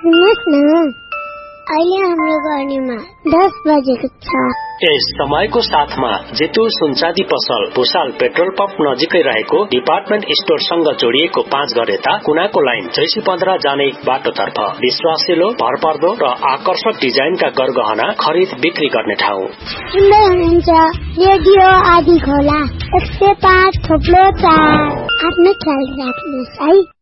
सुन्नुहोस् न, अहिले हाम्रो गर्नेमा 10 बजेको छ। यस समयको साथमा जेतु सुनचाँदी पसल भुसाल पेट्रोल पम्प नजिकै रहेको डिपार्टमेन्ट स्टोरसँग जोडिएको 5 घर यता कुनाको लाइन 615 जाने बाटोतर्फ विश्वासिलो, भरपर्दो र आकर्षक डिजाइनका गरगहना खरिद बिक्री गर्ने ठाउँ। सुन्दै हुनुहुन्छ रेडियो आदि खोला 105.4। आफ्नो ख्याल राख्नुहोस् है।